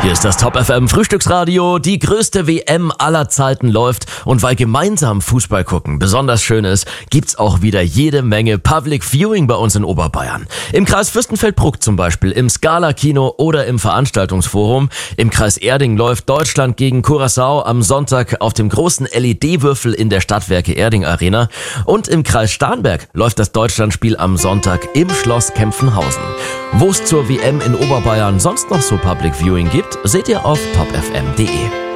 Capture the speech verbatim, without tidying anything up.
Hier ist das Top F M Frühstücksradio. Die größte W M aller Zeiten läuft. Und weil gemeinsam Fußball gucken besonders schön ist, gibt's auch wieder jede Menge Public Viewing bei uns in Oberbayern. Im Kreis Fürstenfeldbruck zum Beispiel, im Scala-Kino oder im Veranstaltungsforum. Im Kreis Erding läuft Deutschland gegen Curaçao am Sonntag auf dem großen L E D-Würfel in der Stadtwerke Erding Arena. Und im Kreis Starnberg läuft das Deutschlandspiel am Sonntag im Schloss Kempfenhausen. Wo es zur W M in Oberbayern sonst noch so Public Viewing gibt, seht ihr auf top f m punkt d e.